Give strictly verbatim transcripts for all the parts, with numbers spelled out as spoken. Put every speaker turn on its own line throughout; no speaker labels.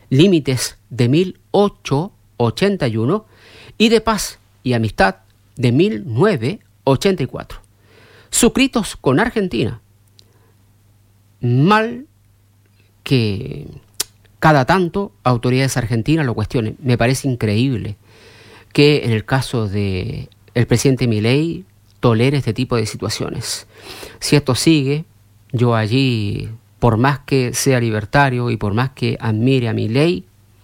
límites de mil ochocientos ochenta y uno y de paz y amistad de mil novecientos ochenta y cuatro, suscritos con Argentina. Mal que cada tanto autoridades argentinas lo cuestionen. Me parece increíble que en el caso de el presidente Milei tolere este tipo de situaciones. Si esto sigue, yo allí, por más que sea libertario y por más que admire a Milei,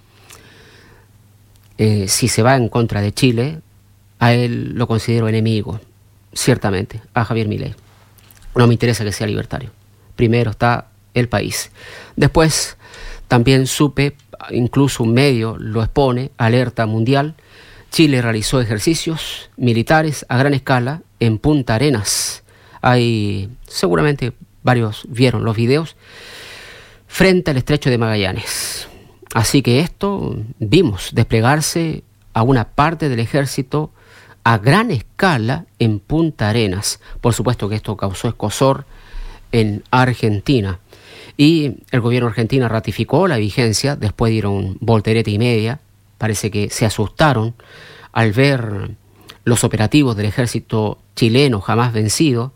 eh, si se va en contra de Chile, a él lo considero enemigo, ciertamente, a Javier Milei. No me interesa que sea libertario. Primero está el país. Después también supe, incluso un medio lo expone, Alerta Mundial, Chile realizó ejercicios militares a gran escala en Punta Arenas. Hay, seguramente varios vieron los videos, frente al estrecho de Magallanes. Así que esto vimos desplegarse a una parte del ejército a gran escala en Punta Arenas. Por supuesto que esto causó escozor en Argentina. Y el gobierno argentino ratificó la vigencia, después dieron voltereta y media. Parece que se asustaron al ver los operativos del ejército chileno jamás vencido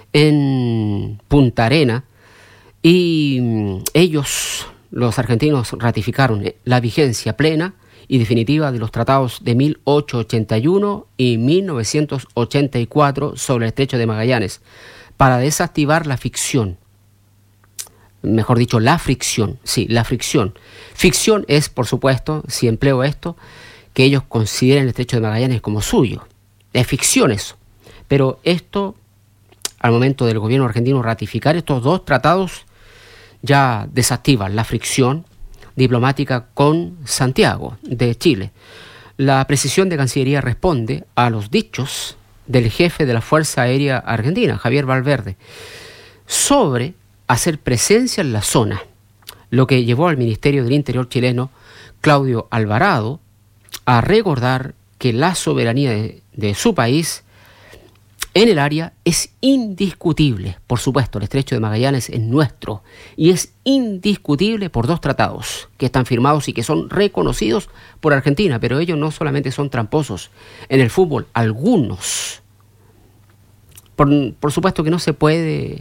en Punta Arena, y ellos, los argentinos, ratificaron la vigencia plena y definitiva de los tratados de mil ochocientos ochenta y uno y mil novecientos ochenta y cuatro sobre el estrecho de Magallanes para desactivar la ficción. Mejor dicho, la fricción, sí, la fricción. Ficción es, por supuesto, si empleo esto, que ellos consideren el estrecho de Magallanes como suyo. Es ficción eso. Pero esto, al momento del gobierno argentino ratificar estos dos tratados, ya desactiva la fricción diplomática con Santiago de Chile. La precisión de Cancillería responde a los dichos del jefe de la Fuerza Aérea Argentina, Javier Valverde, sobre hacer presencia en la zona, lo que llevó al Ministerio del Interior chileno, Claudio Alvarado, a recordar que la soberanía de, de su país en el área es indiscutible. Por supuesto, el estrecho de Magallanes es nuestro y es indiscutible por dos tratados que están firmados y que son reconocidos por Argentina, pero ellos no solamente son tramposos. En el fútbol, algunos. Por, por supuesto que no se puede,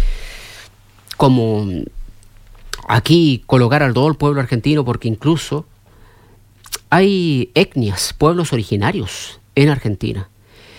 como aquí, colocar al todo el pueblo argentino, porque incluso hay etnias, pueblos originarios en Argentina.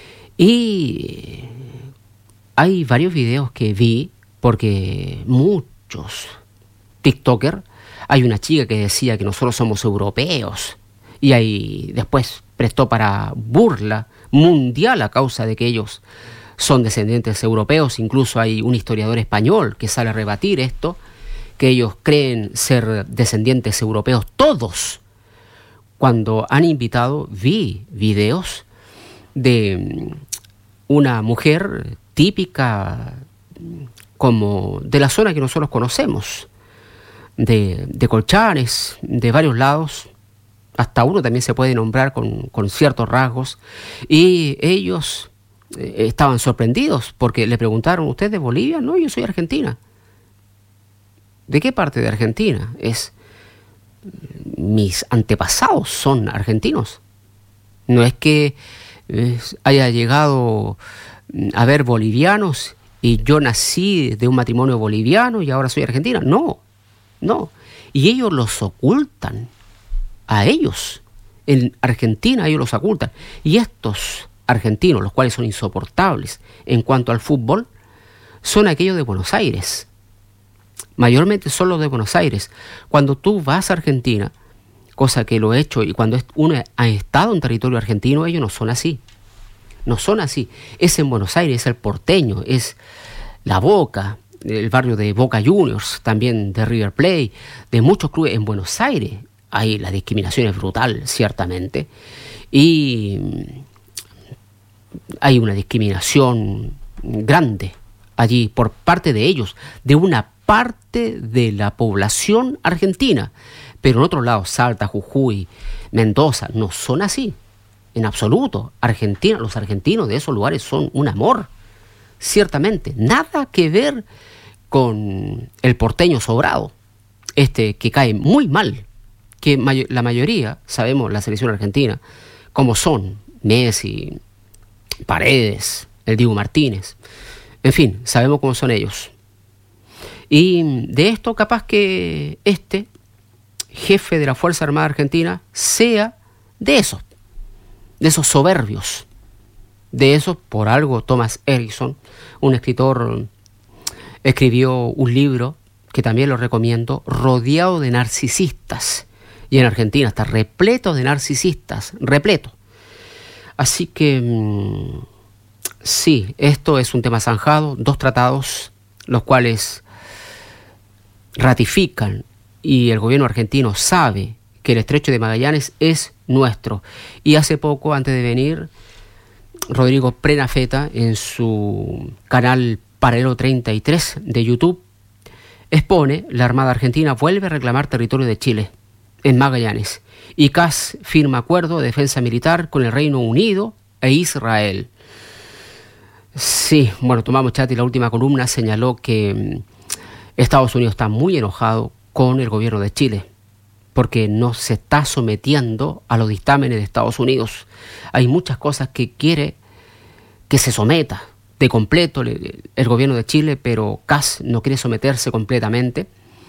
Y hay varios videos que vi, porque muchos TikTokers, hay una chica que decía que nosotros somos europeos, y ahí después prestó para burla mundial a causa de que ellos son descendientes europeos. Incluso hay un historiador español que sale a rebatir esto, que ellos creen ser descendientes europeos todos. Cuando han invitado, vi videos de una mujer típica como de la zona que nosotros conocemos, de, de Colchanes, de varios lados, hasta uno también se puede nombrar con, con ciertos rasgos, y ellos eh, estaban sorprendidos porque le preguntaron: ¿usted es de Bolivia? No, yo soy argentina. ¿De qué parte de Argentina? Es, mis antepasados son argentinos. No es que eh, haya llegado a ver bolivianos y yo nací de un matrimonio boliviano y ahora soy argentina. No, no. Y ellos los ocultan. A ellos, en Argentina, ellos los ocultan. Y estos argentinos, los cuales son insoportables en cuanto al fútbol, son aquellos de Buenos Aires. Mayormente son los de Buenos Aires. Cuando tú vas a Argentina, cosa que lo he hecho, y cuando uno ha estado en territorio argentino, ellos no son así. No son así. Es en Buenos Aires, es el porteño, es la Boca, el barrio de Boca Juniors, también de River Plate, de muchos clubes en Buenos Aires. Ahí la discriminación es brutal, ciertamente, y hay una discriminación grande allí por parte de ellos, de una parte de la población argentina. Pero en otro lado, Salta, Jujuy, Mendoza, no son así, en absoluto. Argentina, los argentinos de esos lugares son un amor, ciertamente. Nada que ver con el porteño sobrado, este que cae muy mal que may- la mayoría, sabemos la selección argentina, como son Messi, Paredes, el Dibu Martínez, en fin, sabemos cómo son ellos. Y de esto capaz que este jefe de la Fuerza Armada Argentina sea de esos, de esos soberbios, de esos, por algo Thomas Edison, un escritor, escribió un libro que también lo recomiendo, Rodeado de narcisistas, y en Argentina está repleto de narcisistas, repleto. Así que mmm, sí, esto es un tema zanjado, dos tratados, los cuales ratifican, y el gobierno argentino sabe que el Estrecho de Magallanes es nuestro. Y hace poco, antes de venir, Rodrigo Prenafeta, en su canal Paralelo treinta y tres de YouTube, expone: la Armada Argentina vuelve a reclamar territorio de Chile en Magallanes, y C A S firma acuerdo de defensa militar con el Reino Unido e Israel. Sí, bueno, Tomás Chati, la última columna, señaló que Estados Unidos está muy enojado con el gobierno de Chile, porque no se está sometiendo a los dictámenes de Estados Unidos. Hay muchas cosas que quiere que se someta de completo el, el gobierno de Chile, pero C A S no quiere someterse completamente.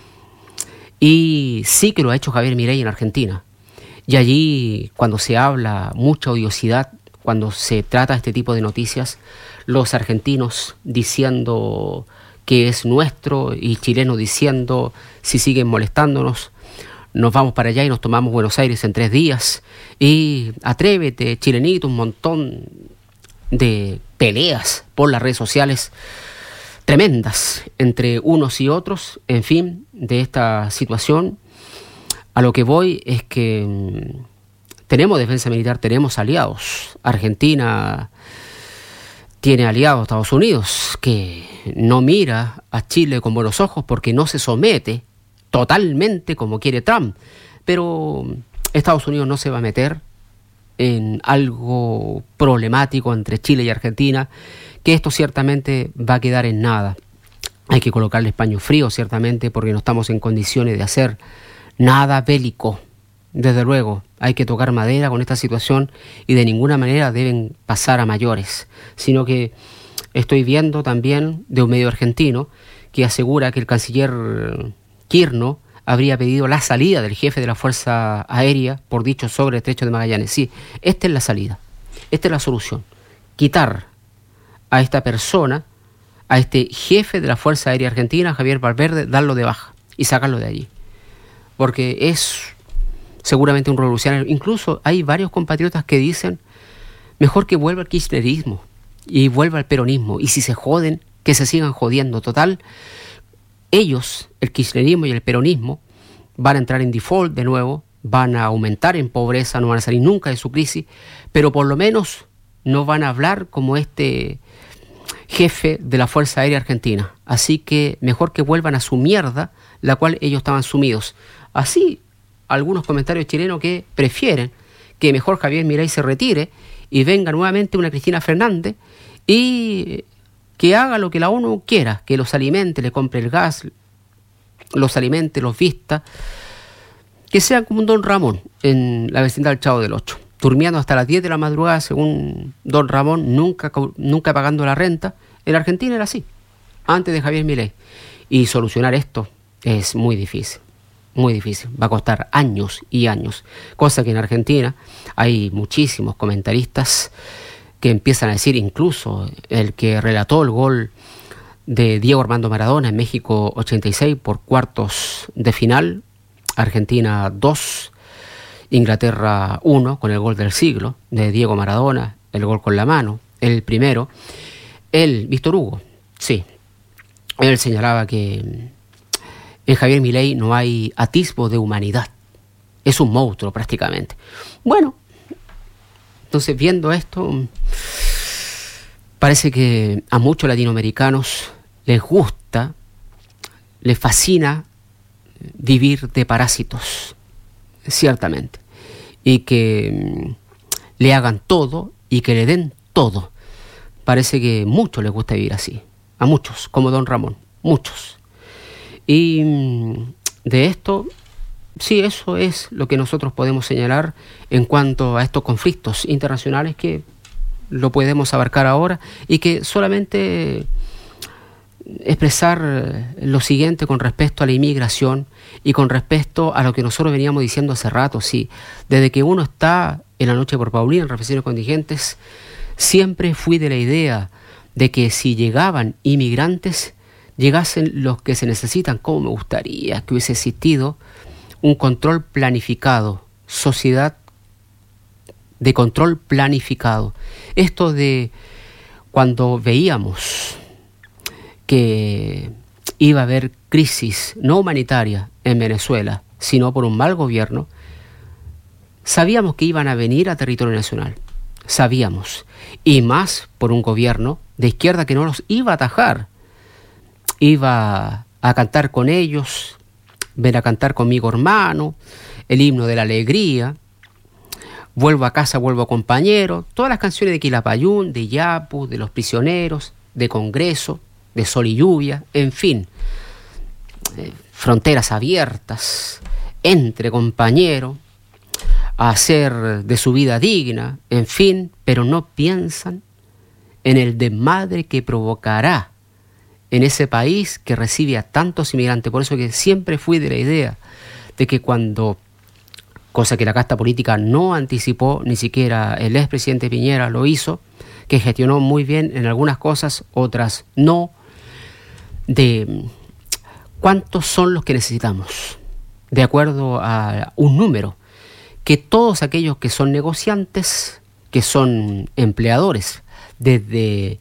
Y sí que lo ha hecho Javier Milei en Argentina. Y allí, cuando se habla mucha odiosidad, cuando se trata este tipo de noticias, los argentinos diciendo que es nuestro y chilenos diciendo: si siguen molestándonos, nos vamos para allá y nos tomamos Buenos Aires en tres días. Y atrévete, chilenito, un montón de peleas por las redes sociales tremendas entre unos y otros. En fin, de esta situación, a lo que voy es que mmm, tenemos defensa militar, tenemos aliados. Argentina tiene aliados, Estados Unidos, que no mira a Chile con buenos ojos porque no se somete totalmente como quiere Trump. Pero Estados Unidos no se va a meter en algo problemático entre Chile y Argentina, que esto ciertamente va a quedar en nada. Hay que colocarle paño frío, ciertamente, porque no estamos en condiciones de hacer nada bélico. Desde luego, hay que tocar madera con esta situación, y de ninguna manera deben pasar a mayores, sino que estoy viendo también de un medio argentino que asegura que el canciller Kirchner habría pedido la salida del jefe de la Fuerza Aérea por dicho sobre el Estrecho de Magallanes. Sí, esta es la salida, esta es la solución: quitar a esta persona, a este jefe de la Fuerza Aérea Argentina, Javier Valverde, darlo de baja y sacarlo de allí, porque es seguramente un revolucionario. Incluso hay varios compatriotas que dicen: mejor que vuelva el kirchnerismo y vuelva el peronismo, y si se joden, que se sigan jodiendo. Total, ellos, el kirchnerismo y el peronismo, van a entrar en default de nuevo, van a aumentar en pobreza, no van a salir nunca de su crisis, pero por lo menos no van a hablar como este jefe de la Fuerza Aérea Argentina. Así que mejor que vuelvan a su mierda, la cual ellos estaban sumidos. Así, algunos comentarios chilenos que prefieren que mejor Javier Milei se retire y venga nuevamente una Cristina Fernández y que haga lo que la ONU quiera, que los alimente, le compre el gas, los alimente, los vista, que sean como un Don Ramón en la vecindad del Chavo del Ocho, durmiendo hasta las diez de la madrugada, según Don Ramón, nunca, nunca pagando la renta. En Argentina era así, antes de Javier Milei. Y solucionar esto es muy difícil, muy difícil, va a costar años y años, cosa que en Argentina hay muchísimos comentaristas que empiezan a decir, incluso el que relató el gol de Diego Armando Maradona en México ochenta y seis por cuartos de final, Argentina dos, Inglaterra uno, con el gol del siglo de Diego Maradona, el gol con la mano, el primero. Él, Víctor Hugo, sí, él señalaba que en Javier Milei no hay atisbo de humanidad, es un monstruo prácticamente. Bueno, entonces viendo esto, parece que a muchos latinoamericanos les gusta, les fascina vivir de parásitos, ciertamente, y que le hagan todo y que le den todo. Parece que a muchos les gusta vivir así, a muchos, como Don Ramón, muchos. Y de esto sí, eso es lo que nosotros podemos señalar en cuanto a estos conflictos internacionales que lo podemos abarcar ahora y que solamente expresar lo siguiente con respecto a la inmigración y con respecto a lo que nosotros veníamos diciendo hace rato. Sí, desde que uno está en La Noche por Paulina, en Reflexiones Contingentes, siempre fui de la idea de que si llegaban inmigrantes, llegasen los que se necesitan. Como me gustaría que hubiese existido un control planificado, sociedad de control planificado. Esto de cuando veíamos que iba a haber crisis no humanitaria en Venezuela, sino por un mal gobierno, sabíamos que iban a venir a territorio nacional, sabíamos, y más por un gobierno de izquierda que no los iba a atajar, iba a cantar con ellos, ven a cantar conmigo hermano, el himno de la alegría, vuelvo a casa, vuelvo compañero, todas las canciones de Quilapayún, de Yapu, de los prisioneros, de Congreso, de Sol y Lluvia, en fin, eh, fronteras abiertas, entre compañeros, a hacer de su vida digna, en fin, pero no piensan en el desmadre que provocará en ese país que recibe a tantos inmigrantes. Por eso que siempre fui de la idea de que cuando, cosa que la casta política no anticipó, ni siquiera el expresidente Piñera lo hizo, que gestionó muy bien en algunas cosas, otras no, de cuántos son los que necesitamos, de acuerdo a un número, que todos aquellos que son negociantes, que son empleadores, desde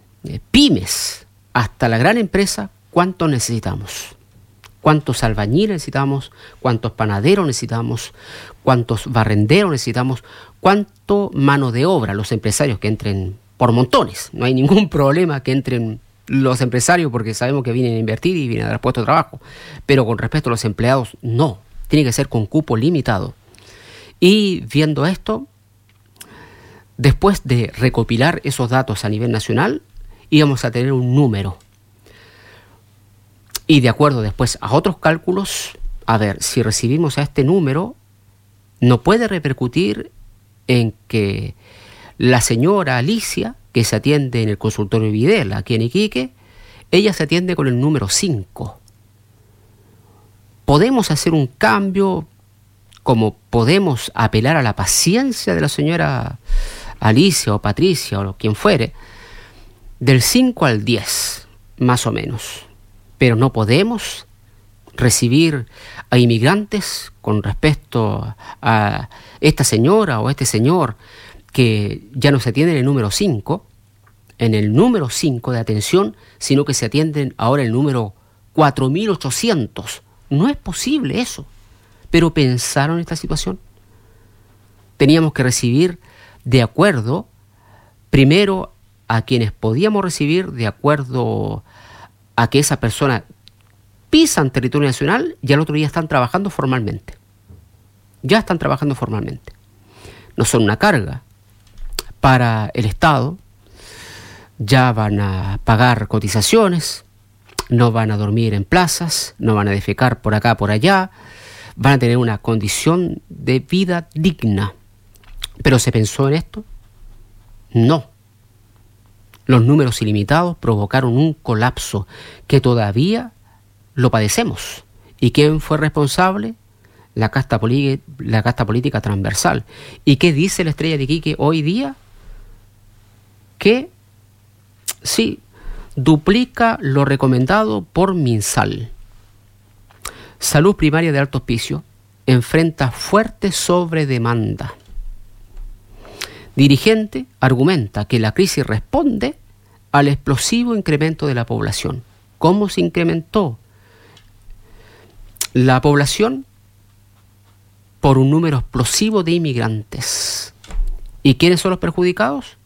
pymes hasta la gran empresa, ¿cuántos necesitamos? ¿Cuántos albañiles necesitamos? ¿Cuántos panaderos necesitamos? ¿Cuántos barrenderos necesitamos? ¿Cuánto mano de obra? Los empresarios que entren por montones. No hay ningún problema que entren los empresarios porque sabemos que vienen a invertir y vienen a dar puesto de trabajo. Pero con respecto a los empleados, no. Tiene que ser con cupo limitado. Y viendo esto, después de recopilar esos datos a nivel nacional, íbamos a tener un número. Y de acuerdo después a otros cálculos, a ver, si recibimos a este número, no puede repercutir en que la señora Alicia, que se atiende en el consultorio Videla, aquí en Iquique, ella se atiende con el número cinco. Podemos hacer un cambio, como podemos apelar a la paciencia de la señora Alicia o Patricia o quien fuere, del cinco al diez, más o menos. Pero no podemos recibir a inmigrantes con respecto a esta señora o este señor que ya no se atiende en el número cinco, en el número cinco de atención, sino que se atienden ahora el número cuatro mil ochocientos. No es posible eso. Pero pensaron en esta situación. Teníamos que recibir de acuerdo, primero, a quienes podíamos recibir de acuerdo a que esa persona pisan territorio nacional y al otro día están trabajando formalmente. Ya están trabajando formalmente. No son una carga para el Estado, ya van a pagar cotizaciones, no van a dormir en plazas, no van a defecar por acá, por allá, van a tener una condición de vida digna. ¿Pero se pensó en esto? No. Los números ilimitados provocaron un colapso que todavía lo padecemos. ¿Y quién fue responsable? La casta, poli- la casta política transversal. ¿Y qué dice la Estrella de Iquique hoy día? Que sí, duplica lo recomendado por MinSal. Salud Primaria de Alto Hospicio enfrenta fuerte sobredemanda. Dirigente argumenta que la crisis responde al explosivo incremento de la población. ¿Cómo se incrementó la población? Por un número explosivo de inmigrantes. ¿Y quiénes son los perjudicados?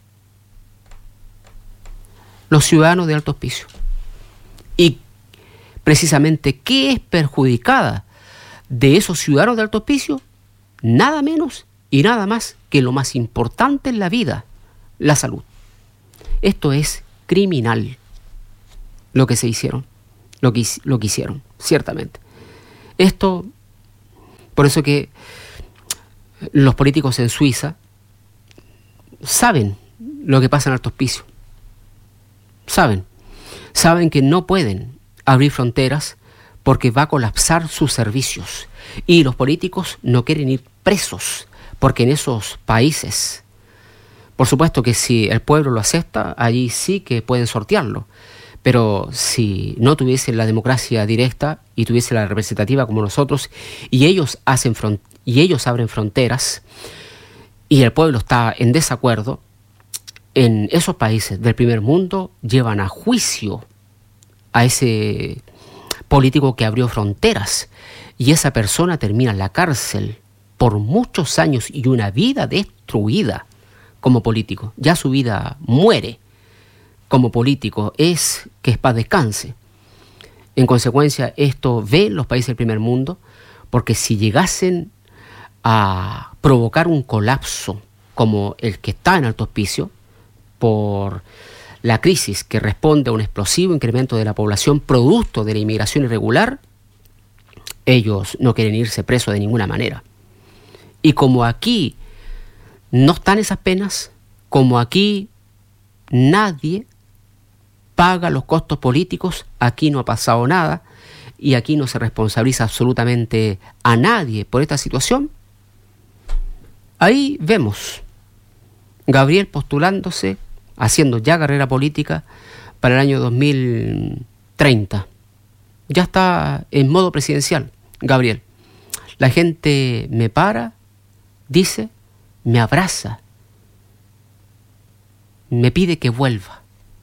Los ciudadanos de Alto Hospicio. Y precisamente, ¿qué es perjudicada de esos ciudadanos de Alto Hospicio? Nada menos y nada más que lo más importante en la vida, la salud. Esto es criminal, lo que se hicieron, lo que, lo que hicieron, ciertamente. Esto Por eso que los políticos en Suiza saben lo que pasa en Alto Hospicio. Saben. Saben que no pueden abrir fronteras porque va a colapsar sus servicios. Y los políticos no quieren ir presos, porque en esos países, por supuesto que si el pueblo lo acepta, allí sí que pueden sortearlo. Pero si no tuviese la democracia directa y tuviese la representativa como nosotros, y ellos hacen front- y ellos abren fronteras, y el pueblo está en desacuerdo, en esos países del primer mundo llevan a juicio a ese político que abrió fronteras, y esa persona termina en la cárcel por muchos años y una vida destruida como político. Ya su vida muere como político, es que es paz descanse. En consecuencia, esto ven los países del primer mundo, porque si llegasen a provocar un colapso como el que está en Alto Hospicio, por la crisis que responde a un explosivo incremento de la población producto de la inmigración irregular, ellos no quieren irse presos de ninguna manera. Y como aquí no están esas penas, como aquí nadie paga los costos políticos, aquí no ha pasado nada y aquí no se responsabiliza absolutamente a nadie por esta situación, ahí vemos Gabriel postulándose, haciendo ya carrera política para el año dos mil treinta. Ya está en modo presidencial, Gabriel. La gente me para, dice, me abraza, me pide que vuelva.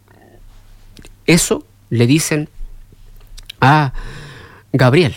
Eso le dicen a Gabriel.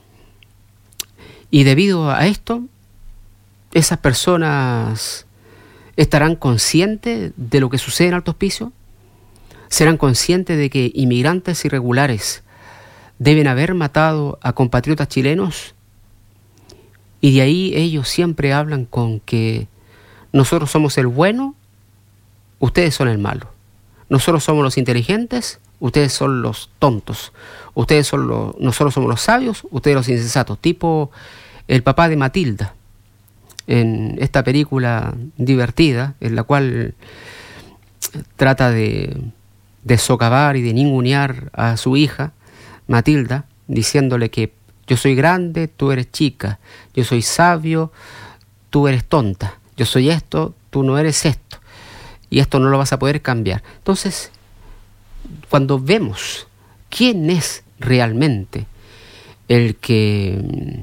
Y debido a esto, esas personas estarán conscientes de lo que sucede en Alto Hospicio, serán conscientes de que inmigrantes irregulares deben haber matado a compatriotas chilenos, y de ahí ellos siempre hablan con que nosotros somos el bueno, ustedes son el malo, nosotros somos los inteligentes, ustedes son los tontos, ustedes son los, nosotros somos los sabios, ustedes los insensatos, tipo el papá de Matilda, en esta película divertida, en la cual trata de, de socavar y de ningunear a su hija, Matilda, diciéndole que yo soy grande, tú eres chica, yo soy sabio, tú eres tonta, yo soy esto, tú no eres esto, y esto no lo vas a poder cambiar. Entonces, cuando vemos quién es realmente el que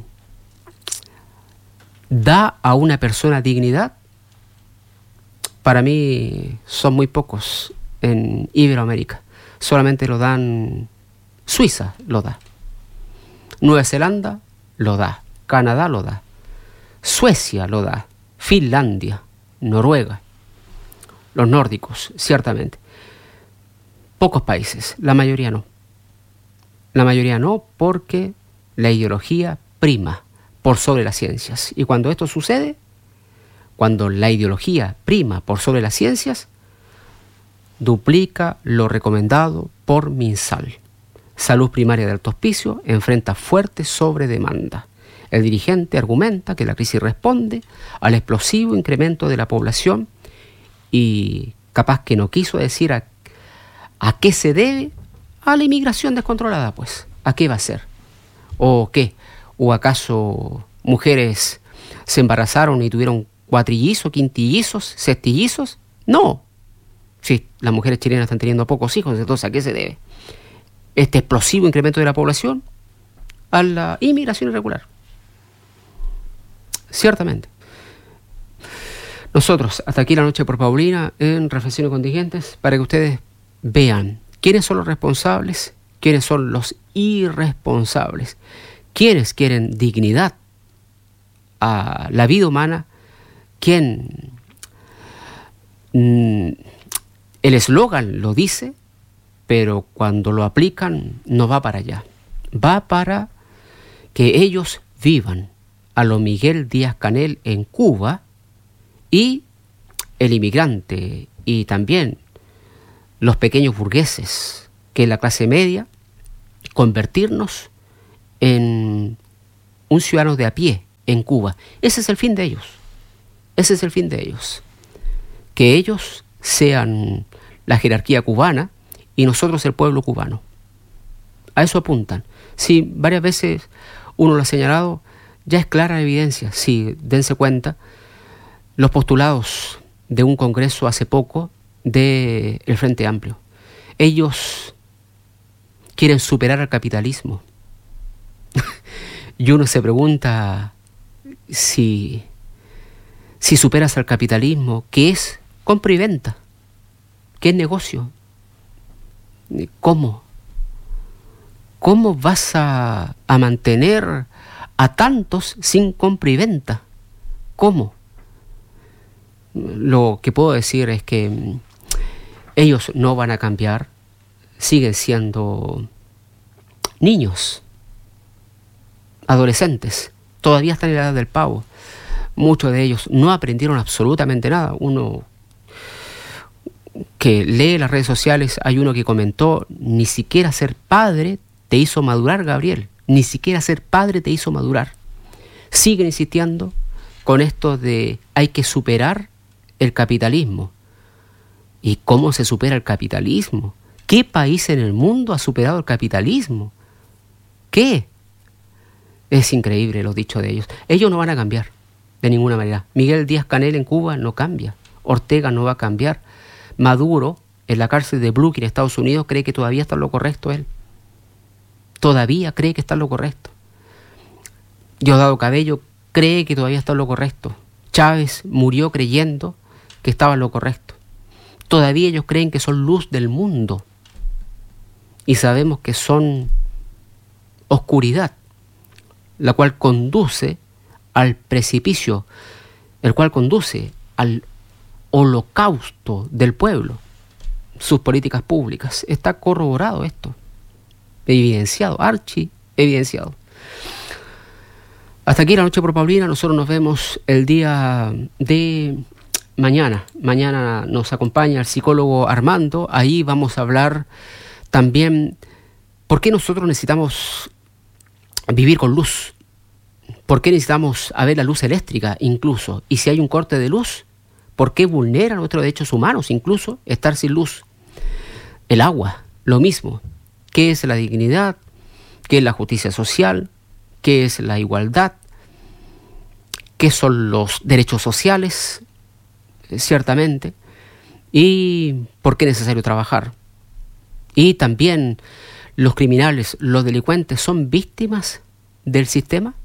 da a una persona dignidad, para mí son muy pocos en Iberoamérica. Solamente lo dan Suiza, lo da. Nueva Zelanda lo da. Canadá lo da. Suecia lo da. Finlandia, Noruega, los nórdicos, ciertamente. Pocos países, la mayoría no. La mayoría no, porque la ideología prima por sobre las ciencias. Y cuando esto sucede, cuando la ideología prima por sobre las ciencias, duplica lo recomendado por MinSal. Salud Primaria de Alto Hospicio enfrenta fuerte sobredemanda. El dirigente argumenta que la crisis responde al explosivo incremento de la población y capaz que no quiso decir a, a qué se debe a la inmigración descontrolada, pues. ¿A qué va a ser? ¿O qué? ¿O acaso mujeres se embarazaron y tuvieron cuatrillizos, quintillizos, sextillizos? No. Sí, las mujeres chilenas están teniendo pocos hijos, entonces ¿a qué se debe este explosivo incremento de la población? A la inmigración irregular. Ciertamente. Nosotros, hasta aquí la noche por Paulina, en Reflexiones Contingentes, para que ustedes vean quiénes son los responsables, quiénes son los irresponsables, quiénes quieren dignidad a la vida humana, quién mm, el eslogan lo dice, pero cuando lo aplican no va para allá, va para que ellos vivan a lo Miguel Díaz-Canel en Cuba, y el inmigrante y también los pequeños burgueses, que es la clase media, convertirnos en un ciudadano de a pie, en Cuba. Ese es el fin de ellos. Ese es el fin de ellos. Que ellos sean la jerarquía cubana y nosotros el pueblo cubano. A eso apuntan. Sí, varias veces uno lo ha señalado, ya es clara la evidencia. Sí, dense cuenta, los postulados de un congreso hace poco del Frente Amplio. Ellos quieren superar al capitalismo. Y uno se pregunta si, si superas al capitalismo, ¿qué es compra y venta? ¿Qué es negocio? ¿Cómo? ¿Cómo vas a, a mantener a tantos sin compra y venta? ¿Cómo? Lo que puedo decir es que ellos no van a cambiar, siguen siendo niños, adolescentes, todavía están en la edad del pavo. Muchos de ellos no aprendieron absolutamente nada. Uno que lee las redes sociales, hay uno que comentó, ni siquiera ser padre te hizo madurar, Gabriel, ni siquiera ser padre te hizo madurar. Siguen insistiendo con esto de hay que superar el capitalismo. ¿Y cómo se supera el capitalismo? ¿Qué país en el mundo ha superado el capitalismo? ¿Qué? Es increíble los dichos de ellos. Ellos no van a cambiar de ninguna manera. Miguel Díaz-Canel en Cuba no cambia. Ortega no va a cambiar. Maduro, en la cárcel de Brooklyn, Estados Unidos, cree que todavía está en lo correcto él. Todavía cree que está en lo correcto. Diosdado Cabello cree que todavía está en lo correcto. Chávez murió creyendo que estaba en lo correcto. Todavía ellos creen que son luz del mundo. Y sabemos que son oscuridad, la cual conduce al precipicio, el cual conduce al holocausto del pueblo, sus políticas públicas. Está corroborado esto, evidenciado, archi evidenciado. Hasta aquí la noche por Paulina. Nosotros nos vemos el día de mañana. Mañana nos acompaña el psicólogo Armando. Ahí vamos a hablar también por qué nosotros necesitamos vivir con luz. ¿Por qué necesitamos a ver la luz eléctrica incluso? Y si hay un corte de luz, ¿por qué vulnera nuestros derechos humanos incluso estar sin luz? El agua, lo mismo. ¿Qué es la dignidad? ¿Qué es la justicia social? ¿Qué es la igualdad? ¿Qué son los derechos sociales? Ciertamente. ¿Y por qué es necesario trabajar? Y también los criminales, los delincuentes, ¿son víctimas del sistema?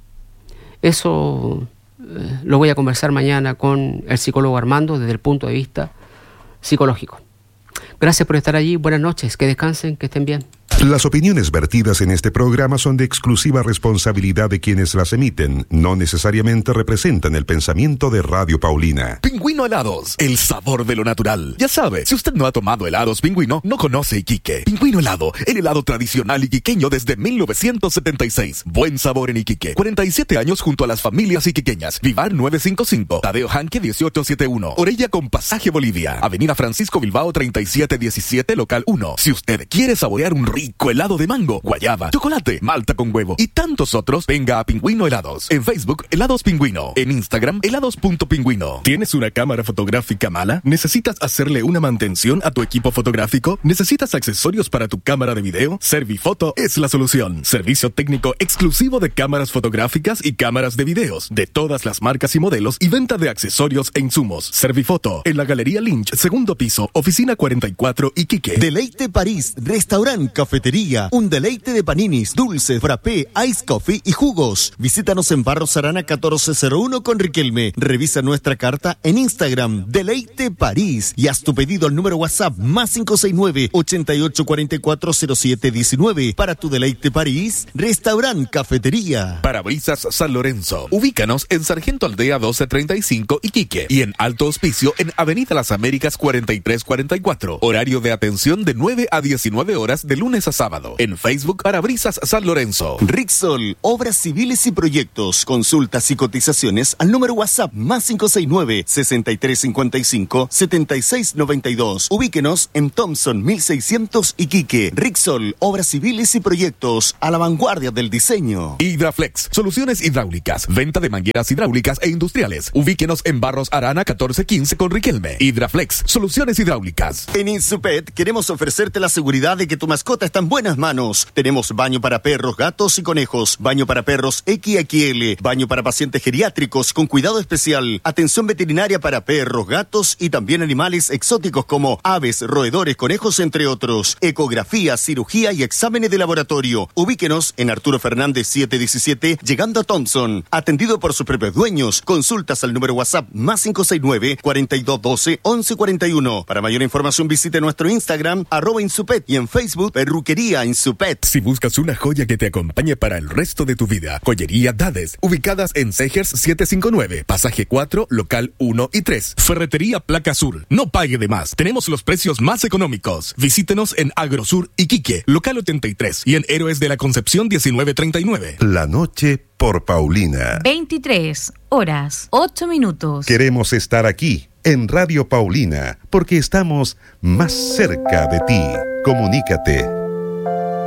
Eso eh, lo voy a conversar mañana con el psicólogo Armando desde el punto de vista psicológico. Gracias por estar allí, buenas noches, que descansen, que estén bien.
Las opiniones vertidas en este programa son de exclusiva responsabilidad de quienes las emiten, no necesariamente representan el pensamiento de Radio Paulina.
Pingüino Helados, el sabor de lo natural. Ya sabe, si usted no ha tomado helados Pingüino, no conoce Iquique. Pingüino Helado, el helado tradicional iquiqueño desde mil novecientos setenta y seis. Buen sabor en Iquique. cuarenta y siete años junto a las familias iquiqueñas. Vivar novecientos cincuenta y cinco, Tadeo Hanque dieciocho setenta y uno, Orella con Pasaje Bolivia, Avenida Francisco Bilbao treinta y siete diecisiete, local uno. Si usted quiere saborear un rico helado de mango, guayaba, chocolate, malta con huevo y tantos otros, venga a Pingüino Helados. En Facebook, Helados Pingüino. En Instagram, helados.pingüino. ¿Tienes una cámara fotográfica mala? ¿Necesitas hacerle una mantención a tu equipo fotográfico? ¿Necesitas accesorios para tu cámara de video? Servifoto es la solución. Servicio técnico exclusivo de cámaras fotográficas y cámaras de videos, de todas las marcas y modelos, y venta de accesorios e insumos. Servifoto, en la Galería Lynch, segundo piso, oficina cuarenta y cuatro, Iquique.
Deleite París, restaurante, cafetería, un deleite de paninis, dulces, frappé, ice coffee y jugos. Visítanos en Barros Arana catorce cero uno con Riquelme. Revisa nuestra carta en Instagram, Deleite París, y haz tu pedido al número WhatsApp más cinco seis nueve, ochenta y ocho cuarenta y cuatro cero siete diecinueve. Para tu Deleite París, restaurante, cafetería.
Parabrisas San Lorenzo. Ubícanos en Sargento Aldea doce treinta y cinco, Iquique, y en Alto Hospicio en Avenida Las Américas cuarenta y tres cuarenta y cuatro. Horario de atención de nueve a diecinueve horas de lunes a lunes a sábado. En Facebook, Parabrisas San Lorenzo.
Rixol, obras civiles y proyectos. Consultas y cotizaciones al número WhatsApp más cinco seis nueve, seis tres cinco cinco, siete seis nueve dos. Ubíquenos en Thompson mil seiscientos Iquique. Rixol, obras civiles y proyectos a la vanguardia del diseño.
Hidraflex, soluciones hidráulicas, venta de mangueras hidráulicas e industriales. Ubíquenos en Barros Arana catorce quince con Riquelme. Hidraflex, soluciones hidráulicas.
En Insupet queremos ofrecerte la seguridad de que tu mascota está en buenas manos. Tenemos baño para perros, gatos y conejos, baño para perros equis equis ele, baño para pacientes geriátricos con cuidado especial, atención veterinaria para perros, gatos y también animales exóticos como aves, roedores, conejos, entre otros. Ecografía, cirugía y exámenes de laboratorio. Ubíquenos en Arturo Fernández setecientos diecisiete, llegando a Thompson. Atendido por sus propios dueños. Consultas al número WhatsApp más cinco seis nueve, cuatro dos uno dos, once cuarenta y uno. Para mayor información visite nuestro Instagram, arroba Insupet, y en Facebook, Perruquería Insupet.
Si buscas una joya que te acompañe para el resto de tu vida, Joyería Dades, ubicadas en Segers setecientos cincuenta y nueve, pasaje cuatro, local uno y tres. Ferretería Placa Sur, no pague de más, tenemos los precios más económicos. Visítenos en Agrosur Iquique, local ochenta y tres, y en Héroes de la Concepción diecinueve treinta y nueve.
La noche por Paulina.
veintitrés horas, ocho minutos.
Queremos estar aquí, en Radio Paulina, porque estamos más cerca de ti. Comunícate